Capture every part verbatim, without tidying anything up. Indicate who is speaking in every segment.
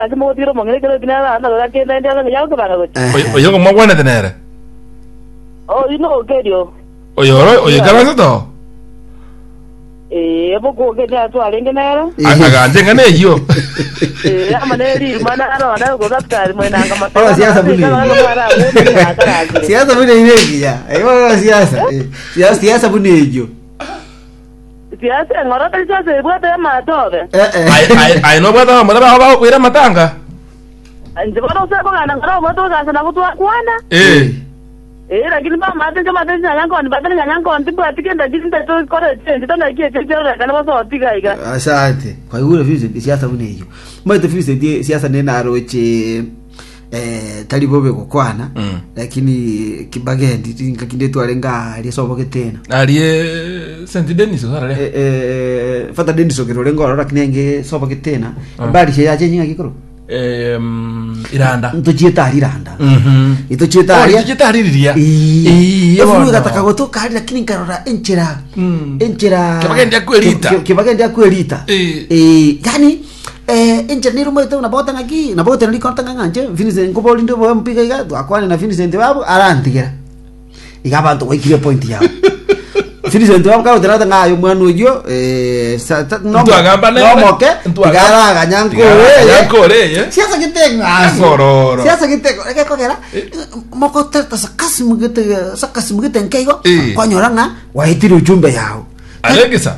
Speaker 1: ati mo tiro mo ngene kero binara na la ke ndia nga yao ka ngo
Speaker 2: Oyo como buena tener.
Speaker 1: oh ino kedio
Speaker 2: Oyo oyo kana to.
Speaker 1: eh abo ko ke dia to alenge na
Speaker 2: Aga ndenga ne yo.
Speaker 1: eh amane ri mana aro na go daktari mo na ngama
Speaker 3: Oh, siasa buni. Siasa buni hivi ya. Ewa siasa. Siasa siasa buni hiyo.
Speaker 1: Siasa ngora ta siasa bwa ta matobe.
Speaker 3: Eh eh.
Speaker 2: Ai ai ai no bata mo ba ba kuira matanga.
Speaker 1: Anje bana usa ko ngana ngora mo to sa na ko to kwana.
Speaker 2: Eh.
Speaker 1: Eh lakini ba mate kama mate nyanya ko ni badala nyanya ko ndi bwa tikenda jinda to ko re tende to na kie kie kie kana ba so tiga iga.
Speaker 3: Asante. Kwa hiyo vile siasa buni hiyo. Mwe tofisi die siasa nena aroche eh talibobe kokwana
Speaker 2: mm.
Speaker 3: Lakini kibagendi tinkakinde twalenga alisoboke tena
Speaker 2: aliye Saint Denis sara
Speaker 3: eh eh fata Denis okero lengo ora kinenge soboke tena bali che yaje nyinga kikoro
Speaker 2: eh iranda
Speaker 3: ntochieta iranda
Speaker 2: mhm
Speaker 3: itochieta ari
Speaker 2: itochieta ari riria
Speaker 3: eh efu gataka gotoka ari lakini karora enchera enchera
Speaker 2: kibagendi akwelita
Speaker 3: kibagendi akwelita eh yani eh engineer mo ito na bota ngaki na bota ndiko tanga nganje Vincent ngoboli ndo bo mpiga iga akwane na Vincent wabo arantigera igaba ndo wikire point yao Vincent wabo ka utana tanga ayo mwana uyo eh no
Speaker 2: ndo agamba ne
Speaker 3: no moke igara ganyanko we
Speaker 2: yanko le
Speaker 3: siasa kitenga
Speaker 2: sororo
Speaker 3: siasa kitenga eke kokera moko tata sakas mugete sakas mugete nkego kwanyora nga waitiri ujumbe yao
Speaker 2: alegesa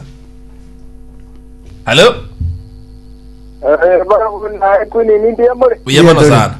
Speaker 2: hello
Speaker 4: Eh, bana kuna kuni nindi amore.
Speaker 2: Uyema no sana.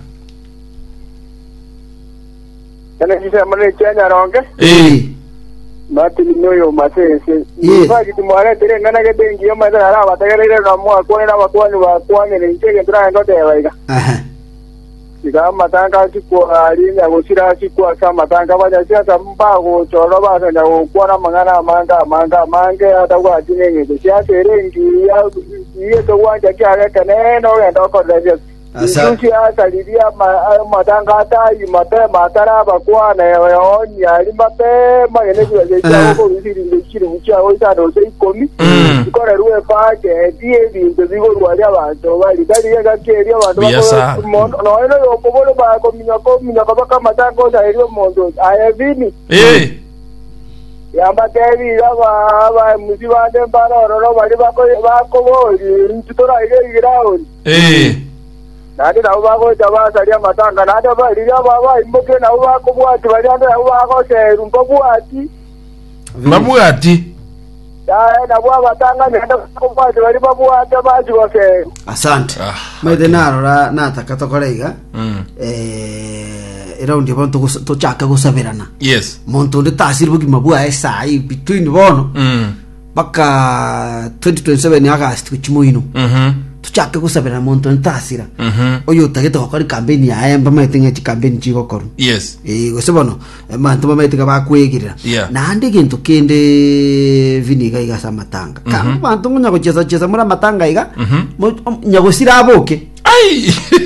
Speaker 4: Kana kisa mane chanya ronge.
Speaker 2: Eh.
Speaker 4: Mati noyo masese.
Speaker 3: Yeah.
Speaker 4: Fagi tumware tere ngana ke bengi yo madara ra batagerere na mwa kone na batwani ba kwane ne ntege ndra ngote baiga.
Speaker 3: Aha.
Speaker 4: Diga matanga siku ali ya gusira siku asa matanga baja sia tamba go choro ba sa na kwana mangana manga manga mange ata kwa tinenge sia tere ngi ya iye to wanja kya kana no ya ndoko leje. Asusi asa lidia matanga ta i mate matara ba kwana ya oni ali mate magene kwa je cha ko bisiri ndikiri ucha o ta do sei komi. Ko re ruwe pa ke die bi ndo bigo rwali abantu bali kali ya keri abantu no no no pobolo ba ko minya ko minya ka baka matango sa ero mondo ayevini
Speaker 2: eh
Speaker 4: yamba keri aba aba musiba de baro ro bali ba ko ba ko bo ntutora ige igiraon
Speaker 2: eh
Speaker 4: nadi na ba ko jaba saria matanga nadi ba ri ba ba imboke na ba ko bwati bali anda ba ko se rumbo bwati
Speaker 2: mabwati
Speaker 4: ya na bwa batanga ni anda ko bwati bali ba bwati ba jiwa se
Speaker 3: asante mwede naro ra nataka tokoreiga
Speaker 2: mm
Speaker 3: eh era undi bonto to chaka go saberana
Speaker 2: yes
Speaker 3: monto de tasir bugi mabua esa i between bono
Speaker 2: mm
Speaker 3: baka twenty twenty-seven August kuchimoino
Speaker 2: mhm
Speaker 3: tuchaka go saberana monto de tasira
Speaker 2: mhm
Speaker 3: oyo tageta ko kari campaign ya ayamba maitenga chi campaign chi go koru
Speaker 2: yes
Speaker 3: eh go sebono manto maitenga ba kwegirira
Speaker 2: yeah.
Speaker 3: na ande gento kende viniga iga samatanga mm -hmm. Kama manto nya go cheza cheza mura matanga iga mm -hmm. Nya go sira boke
Speaker 2: ai